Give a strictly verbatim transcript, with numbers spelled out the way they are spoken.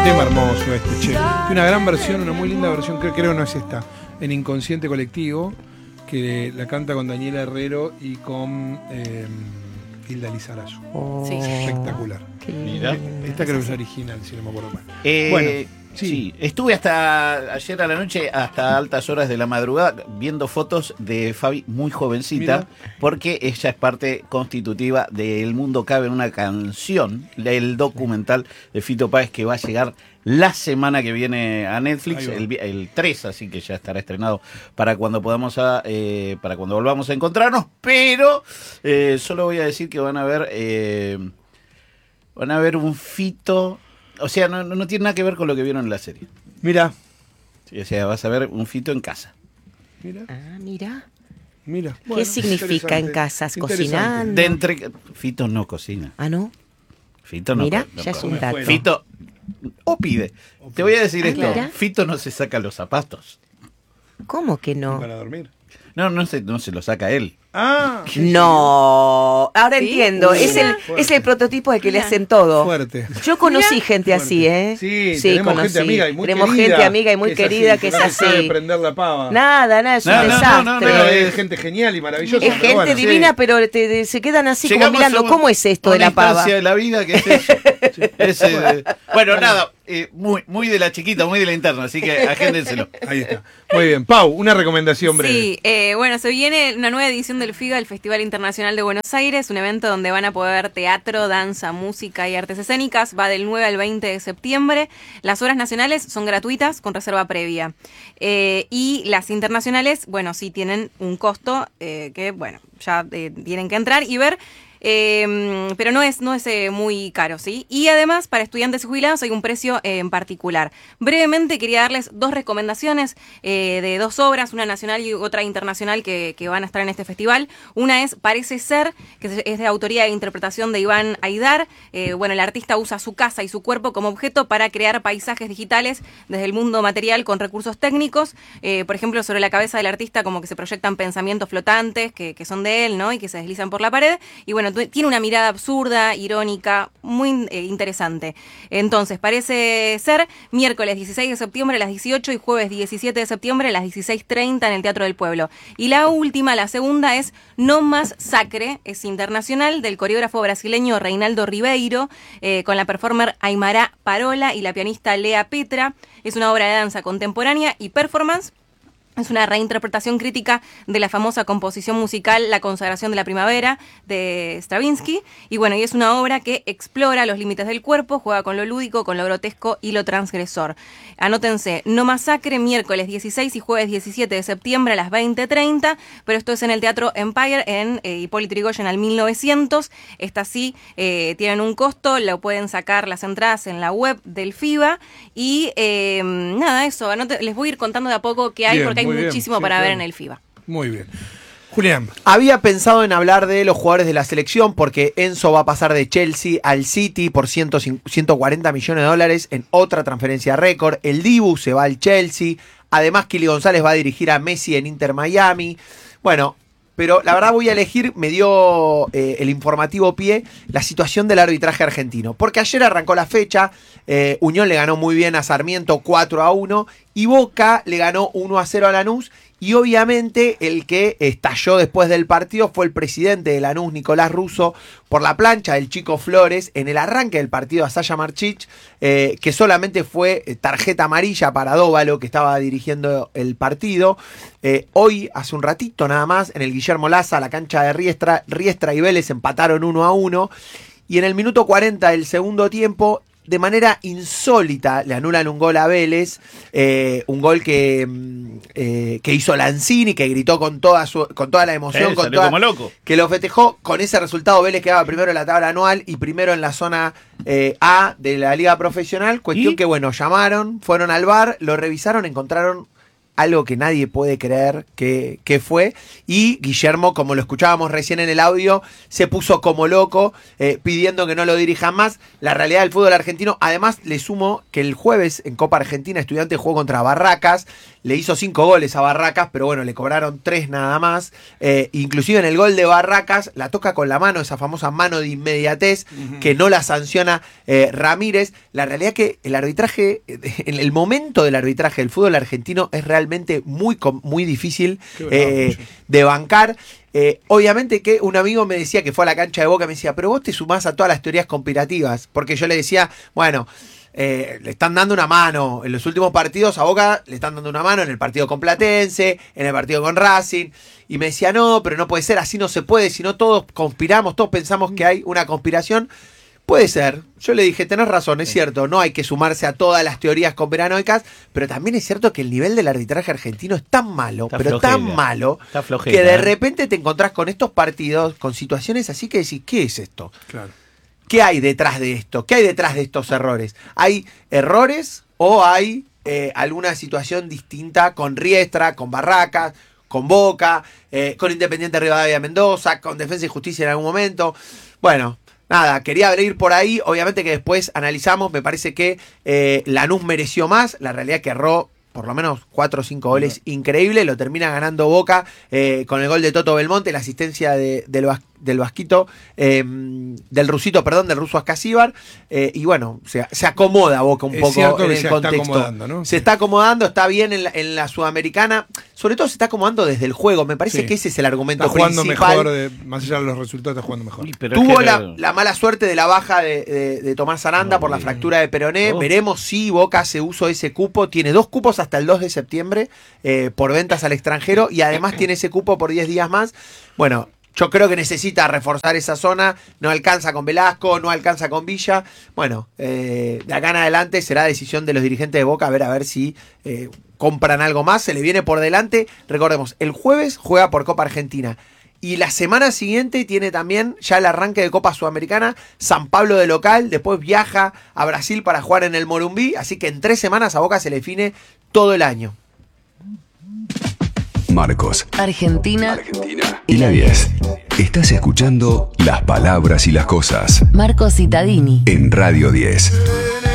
Tema hermoso este, che. Tiene una gran versión, una muy linda versión, creo, creo no es esta, en Inconsciente Colectivo, que la canta con Daniela Herrero y con eh, Hilda Lizarazu. Oh, Sí. Espectacular. Mira. Esta creo que es original, si no me acuerdo mal. Eh, Bueno, sí. sí. Estuve hasta ayer a la noche, hasta altas horas de la madrugada, viendo fotos de Fabi muy jovencita, Mira. porque ella es parte constitutiva de El Mundo Cabe en una canción, el documental de Fito Páez que va a llegar la semana que viene a Netflix, el, vi- el tres, así que ya estará estrenado para cuando podamos a, eh, para cuando volvamos a encontrarnos, pero eh, solo voy a decir que van a ver eh, van a ver un Fito, o sea, no, no tiene nada que ver con lo que vieron en la serie. Mira, Sí, o sea, vas a ver un Fito en casa. mira, Ah, mira. mira. ¿Qué Bueno, significa en interesante, casas? interesante. ¿Cocinando? De entre Fito no cocina. Ah, ¿no? Fito no Mira, co- no ya es come. un dato. Fito o pide. Te voy a decir Ah, esto, mira. Fito no se saca los zapatos. ¿Cómo que no? Para dormir. No, no se, no se los saca él. Ah, No, ahora ¿Sí? entiendo. Uh, es, el, fuerte. es el prototipo de que le Mira. hacen todo. fuerte. Yo conocí Mira. gente así, ¿eh? Sí, tenemos conocí. gente amiga y muy Tenemos querida. gente amiga y muy que es querida así, que es no se sabe así. prender la pava. Nada, nada, es No, un no, no, desastre. no, Pero no, es gente genial y maravillosa. Es pero gente bueno, divina, sí. pero te- te- se quedan así como Llegamos mirando. a un- ¿Cómo es esto a de una la pava? instancia de la vida que es eso. Es, eh, bueno, nada, eh, muy, muy de la chiquita, muy de la interna, así que agéndenselo. Ahí está. Muy bien. Pau, una recomendación breve. Sí, eh, bueno, se viene una nueva edición del FIGA, el Festival Internacional de Buenos Aires, un evento donde van a poder ver teatro, danza, música y artes escénicas. Va del nueve al veinte de septiembre. Las horas nacionales son gratuitas con reserva previa. Eh, y las internacionales, bueno, sí tienen un costo eh, que, bueno, ya eh, tienen que entrar y ver. Eh, pero no es, no es eh, muy caro, ¿sí? Y además, para estudiantes y jubilados hay un precio eh, en particular. Brevemente quería darles dos recomendaciones eh, de dos obras, una nacional y otra internacional que, que van a estar en este festival. Una es Parece Ser, que es de autoría e interpretación de Iván Aidar. Eh, bueno, el artista usa su casa y su cuerpo como objeto para crear paisajes digitales desde el mundo material con recursos técnicos. Eh, por ejemplo, sobre la cabeza del artista como que se proyectan pensamientos flotantes que, que son de él, ¿no? Y que se deslizan por la pared. Y bueno, tu- tiene una mirada absurda, irónica, muy eh, interesante. Entonces, Parece Ser, miércoles dieciséis de septiembre a las dieciocho y jueves diecisiete de septiembre a las dieciséis treinta en el Teatro del Pueblo. Y la última, la segunda, es No Más Sacre, es internacional, del coreógrafo brasileño Reinaldo Ribeiro, eh, con la performer Aymara Parola y la pianista Lea Petra. Es una obra de danza contemporánea y performance. Es una reinterpretación crítica de la famosa composición musical La Consagración de la Primavera de Stravinsky. Y bueno, y es una obra que explora los límites del cuerpo, juega con lo lúdico, con lo grotesco y lo transgresor. Anótense, No Masacre, miércoles dieciséis y jueves diecisiete de septiembre a las veinte treinta, pero esto es en el Teatro Empire en eh, Hipólito Yrigoyen al mil novecientos. Esta sí, eh, tienen un costo, lo pueden sacar las entradas en la web del FIBA. Y eh, nada, eso, anote- les voy a ir contando de a poco qué hay, Bien, porque hay muy bien, muchísimo sí, para claro. ver en el FIBA. Muy bien. Julián. Había pensado en hablar de los jugadores de la selección porque Enzo va a pasar de Chelsea al City por ciento cuarenta millones de dólares en otra transferencia récord. El Dibu se va al Chelsea. Además, Kili González va a dirigir a Messi en Inter Miami. Bueno, pero la verdad voy a elegir, me dio eh, el informativo pie, la situación del arbitraje argentino. Porque ayer arrancó la fecha, eh, Unión le ganó muy bien a Sarmiento cuatro a uno y Boca le ganó uno a cero a Lanús. Y obviamente el que estalló después del partido fue el presidente de Lanús, Nicolás Russo, por la plancha del Chico Flores en el arranque del partido a Sasha Marchich, eh, que solamente fue tarjeta amarilla para Dóvalo, que estaba dirigiendo el partido. Eh, hoy, hace un ratito nada más, en el Guillermo Laza, la cancha de Riestra, Riestra y Vélez empataron uno a uno. Y en el minuto cuarenta del segundo tiempo, de manera insólita, le anulan un gol a Vélez, eh, un gol que, eh, que hizo Lanzini, que gritó con toda su, con toda la emoción, Eh, con salió toda, como loco. que lo festejó. Con ese resultado Vélez quedaba primero en la tabla anual y primero en la zona eh, A de la liga profesional. Cuestión ¿Y? que, bueno, llamaron, fueron al V A R, lo revisaron, encontraron algo que nadie puede creer que, que fue. Y Guillermo, como lo escuchábamos recién en el audio, se puso como loco eh, pidiendo que no lo dirijan más. La realidad del fútbol argentino, además le sumo que el jueves en Copa Argentina Estudiantes jugó contra Barracas, le hizo cinco goles a Barracas, pero bueno, le cobraron tres nada más. Eh, inclusive en el gol de Barracas la toca con la mano, esa famosa mano de inmediatez, uh-huh. que no la sanciona eh, Ramírez. La realidad es que el arbitraje, en el momento del arbitraje del fútbol argentino es realmente muy, muy difícil eh, de bancar. Eh, obviamente que un amigo me decía que fue a la cancha de Boca, me decía, pero vos te sumás a todas las teorías conspirativas, porque yo le decía, bueno, eh, le están dando una mano en los últimos partidos a Boca, le están dando una mano en el partido con Platense, en el partido con Racing, y me decía, no, pero no puede ser, así no se puede, si no todos conspiramos, todos pensamos que hay una conspiración. Puede ser, yo le dije, tenés razón, es cierto, no hay que sumarse a todas las teorías conspiranoicas, pero también es cierto que el nivel del arbitraje argentino es tan malo, está pero flojera, tan malo, flojera, que de repente te encontrás con estos partidos, con situaciones así que decís, ¿qué es esto? Claro. ¿Qué hay detrás de esto? ¿Qué hay detrás de estos errores? ¿Hay errores o hay eh, alguna situación distinta con Riestra, con Barracas, con Boca, eh, con Independiente Rivadavia Mendoza, con Defensa y Justicia en algún momento? Bueno... Nada, quería abrir por ahí, obviamente que después analizamos, me parece que eh, Lanús mereció más, la realidad es que erró por lo menos cuatro o cinco goles no. increíble, lo termina ganando Boca eh, con el gol de Toto Belmonte, la asistencia de, del, del Vasquito, eh, del Rusito, perdón, del ruso Ascasíbar, eh, y bueno, se, se acomoda Boca un es poco en el se contexto. Está acomodando, ¿no? Se está acomodando, está bien en la, en la Sudamericana, sobre todo se está acomodando desde el juego, me parece sí. que ese es el argumento está jugando principal. Mejor, de, más allá de los resultados, está jugando mejor. Pero Tuvo es que la, la mala suerte de la baja de, de, de Tomás Aranda no, por la bien. fractura de peroné, oh. veremos si Boca hace uso de ese cupo, tiene dos cupos hasta el dos de septiembre, Eh, por ventas al extranjero y además tiene ese cupo por diez días más. Bueno, yo creo que necesita reforzar esa zona, no alcanza con Velasco, no alcanza con Villa. Bueno, eh, de acá en adelante será decisión de los dirigentes de Boca a ver a ver si eh, compran algo más, se le viene por delante. Recordemos, el jueves juega por Copa Argentina. Y la semana siguiente tiene también ya el arranque de Copa Sudamericana, San Pablo de local, después viaja a Brasil para jugar en el Morumbí, así que en tres semanas a Boca se le define todo el año. Marcos, Argentina, Argentina y la diez. Estás escuchando Las Palabras y las Cosas. Marcos Cittadini en Radio diez.